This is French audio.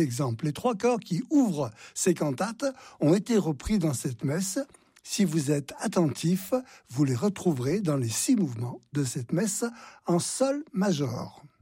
Exemple, les 3 chœurs qui ouvrent ces cantates ont été repris dans cette messe. Si vous êtes attentif, vous les retrouverez dans les 6 mouvements de cette messe en sol majeur.